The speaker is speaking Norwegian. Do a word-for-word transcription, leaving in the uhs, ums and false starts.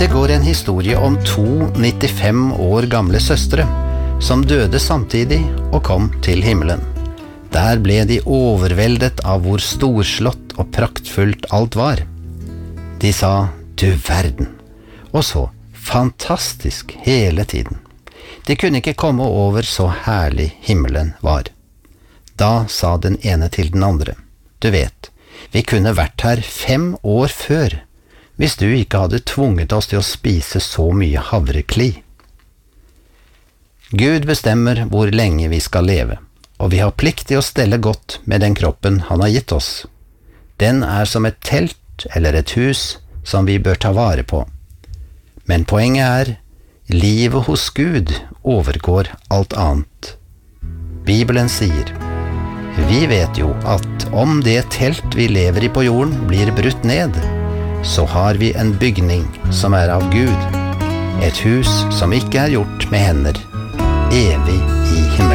Det går en historie om to nittifem år gamle søstre, som døde samtidig og kom til himmelen. Der ble de overveldet av hvor storslått og praktfullt alt var. De sa, du verden, og så fantastisk hele tiden. De kunne ikke komme over så herlig himmelen var. Da sa den ene til den andre, du vet, vi kunne vært her fem år før, hvis du ikke hadde tvunget oss til å spise så mye havrekli. Gud bestemmer hvor lenge vi skal leve, og vi har plikt til å stelle godt med den kroppen han har gitt oss. Den er som et telt eller et hus som vi bør ta vare på. Men poenget er, livet hos Gud overgår alt annet. Bibelen sier, vi vet jo at om det telt vi lever i på jorden blir brutt ned, så har vi en bygning som er av Gud, et hus som ikke er gjort med hender, evig i himmelen.